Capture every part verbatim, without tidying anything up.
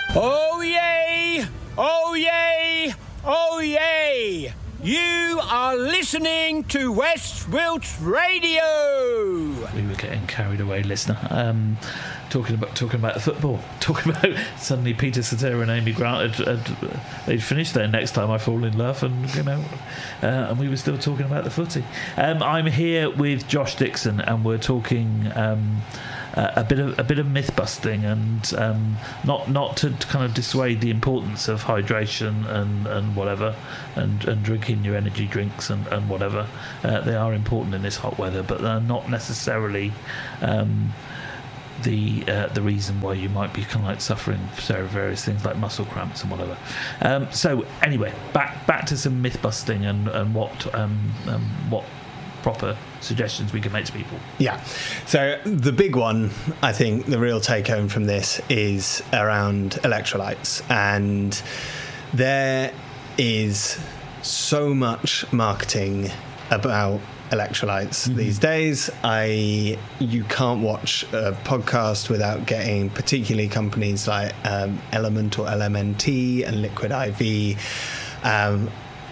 Oh yay! Oh yay! Oh yay! You are listening to West Wilts Radio. We were getting carried away, listener. Um, talking about talking about football. Talking about suddenly Peter Cetera and Amy Grant had, had they'd finished their Next Time I Fall in Love, and you know, uh, and we were still talking about the footy. Um, I'm here with Josh Dixon, and we're talking. Um, Uh, a bit of a bit of myth busting, and um, not not to kind of dissuade the importance of hydration and, and whatever, and, and drinking your energy drinks and, and whatever. Uh, they are important in this hot weather, but they're not necessarily um, the uh, the reason why you might be kind of like suffering so various things like muscle cramps and whatever. Um, so anyway, back back to some myth busting and and what um, um, what. proper suggestions we can make to people. Yeah. So the big one, I think, the real take home from this is around electrolytes. And there is so much marketing about electrolytes mm-hmm. these days. I you can't watch a podcast without getting particularly companies like um, Element or L M N T and Liquid I V. Um,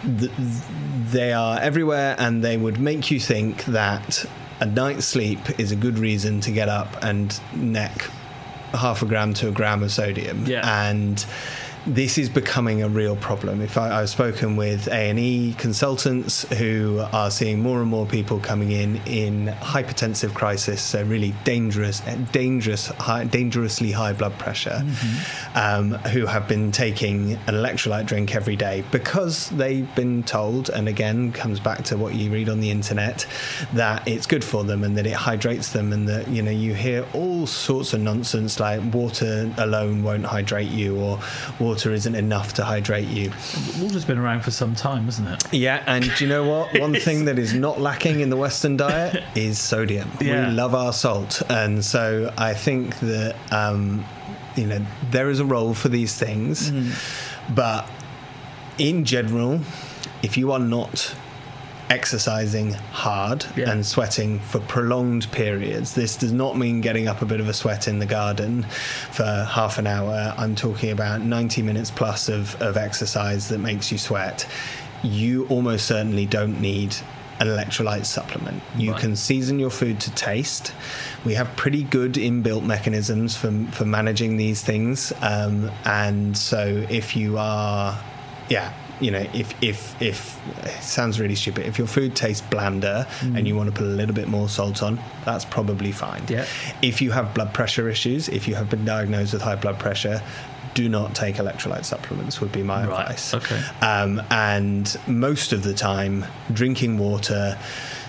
They are everywhere, and they would make you think that a night's sleep is a good reason to get up and neck half a gram to a gram of sodium. Yeah. And this is becoming a real problem. If I, I've spoken with A and E consultants who are seeing more and more people coming in in hypertensive crisis, so really dangerous, dangerous, high, dangerously high blood pressure, mm-hmm. um, who have been taking an electrolyte drink every day because they've been told, and again comes back to what you read on the internet, that it's good for them and that it hydrates them, and that, you know, you hear all sorts of nonsense like water alone won't hydrate you, or water Water isn't enough to hydrate you. Water's been around for some time, isn't it? Yeah, and do you know what? One thing that is not lacking in the Western diet is sodium. Yeah. We love our salt, and so I think that um, you know, there is a role for these things, mm. but in general, if you are not exercising hard yeah. and sweating for prolonged periods. This does not mean getting up a bit of a sweat in the garden for half an hour. I'm talking about ninety minutes plus of, of exercise that makes you sweat. You almost certainly don't need an electrolyte supplement. You right. can season your food to taste. We have pretty good inbuilt mechanisms for, for managing these things. Um, and so if you are, yeah, you know, if, if, if, it sounds really stupid, if your food tastes blander mm. and you want to put a little bit more salt on, that's probably fine. Yeah. If you have blood pressure issues, if you have been diagnosed with high blood pressure, do not take electrolyte supplements would be my right. advice. Okay. Um, and most of the time, drinking water,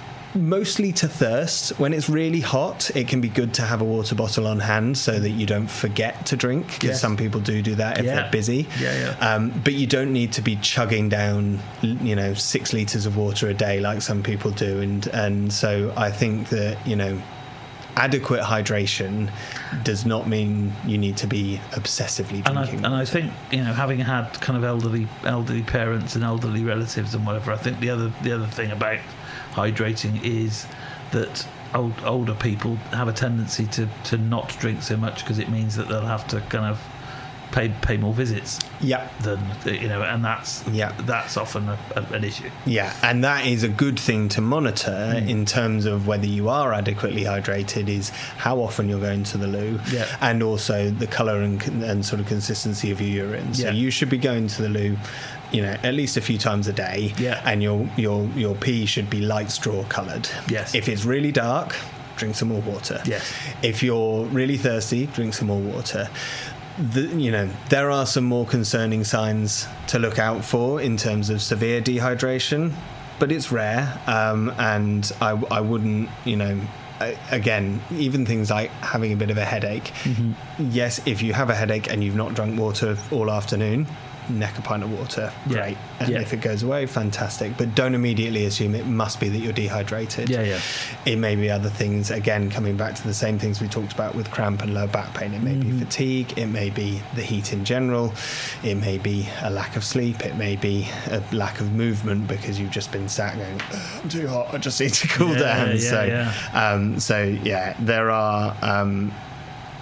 mostly to thirst. When it's really hot, it can be good to have a water bottle on hand so that you don't forget to drink, because yes. some people do do that if yeah. they're busy. Yeah, yeah. Um, but you don't need to be chugging down, you know, six litres of water a day like some people do. And, and so I think that, you know, adequate hydration does not mean you need to be obsessively drinking. And I, and I think, you know, having had kind of elderly elderly parents and elderly relatives and whatever, I think the other the other thing about hydrating is that old, older people have a tendency to, to not drink so much, because it means that they'll have to kind of pay pay more visits. Yeah. Than, you know, and that's yeah. that's often a, a, an issue. Yeah, and that is a good thing to monitor mm. in terms of whether you are adequately hydrated, is how often you're going to the loo, yeah. and also the colour and, and sort of consistency of your urine. So yeah. you should be going to the loo, you know, at least a few times a day, yeah. and your your your pee should be light straw coloured. Yes. If it's really dark, drink some more water. Yes. If you're really thirsty, drink some more water. The, you know, there are some more concerning signs to look out for in terms of severe dehydration, but it's rare, um, and I, I wouldn't, you know, I, again, even things like having a bit of a headache. Mm-hmm. Yes, if you have a headache and you've not drunk water all afternoon, neck a pint of water, yeah. great. And yeah. if it goes away, fantastic. But don't immediately assume it must be that you're dehydrated. Yeah, yeah. It may be other things, again, coming back to the same things we talked about with cramp and low back pain. It may mm-hmm. be fatigue, it may be the heat in general, it may be a lack of sleep, it may be a lack of movement because you've just been sat going, I'm too hot, I just need to cool yeah, down. Yeah, so, yeah. Um, so, yeah, there are... Um,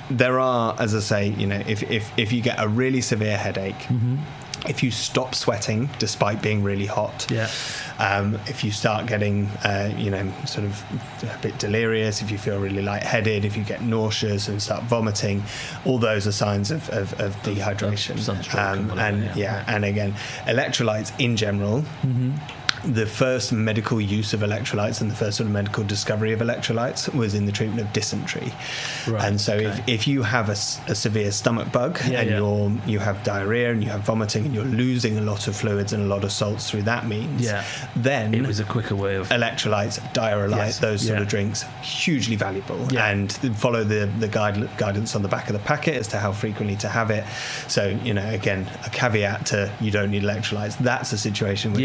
there are, as I say, you know, if if, if you get a really severe headache, Mm-hmm. if you stop sweating despite being really hot, Yeah. um, if you start getting, uh, you know, sort of a bit delirious, if you feel really lightheaded, if you get nauseous and start vomiting, all those are signs of, of, of dehydration. sunstroke Um, and whatever, and yeah. yeah, and again, electrolytes in general. Mm-hmm. The first medical use of electrolytes and the first sort of medical discovery of electrolytes was in the treatment of dysentery. Right, And so okay. if, if you have a, s- a severe stomach bug Yeah, and yeah. you're you have diarrhea and you have vomiting and you're losing a lot of fluids and a lot of salts through that means, Yeah. then It was a quicker way of. electrolytes, diarylites, Yes, those sort yeah. of drinks, hugely valuable. Yeah. And follow the, the guide, guidance on the back of the packet as to how frequently to have it. So, you know, again, a caveat to you don't need electrolytes. That's a situation where